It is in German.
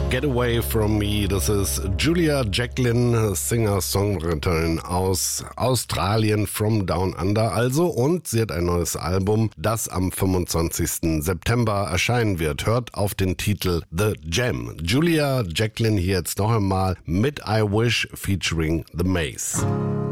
Get Away From Me, das ist Julia Jacklin, Singer-Songwriterin aus Australien, From Down Under also, und sie hat ein neues Album, das am 25. September erscheinen wird. Hört auf den Titel The Jam. Julia Jacklin hier jetzt noch einmal mit I Wish featuring The Maze.